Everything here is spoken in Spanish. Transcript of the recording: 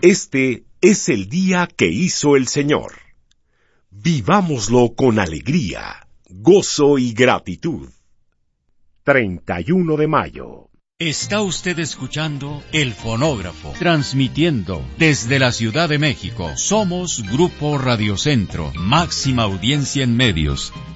Este es el día que hizo el Señor. Vivámoslo con alegría, gozo y gratitud. 31 de mayo. Está usted escuchando El Fonógrafo, transmitiendo desde la Ciudad de México. Somos Grupo Radio Centro, máxima audiencia en medios.